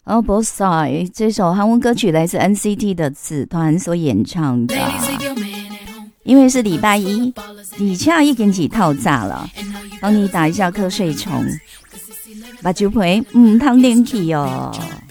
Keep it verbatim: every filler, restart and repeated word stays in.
哦 Both Side 这首韩文歌曲来自 N C T 的子团所演唱的。因为是礼拜一，而且已经是透早了，帮你打一下瞌睡虫，目睭皮唔通冷去哦。